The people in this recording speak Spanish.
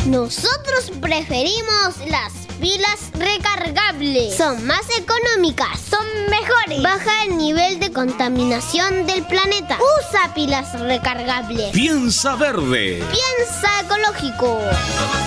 Nosotros preferimos las pilas recargables. Son más económicas, son mejores. Baja el nivel de contaminación del planeta. Usa pilas recargables. Piensa verde. Piensa ecológico.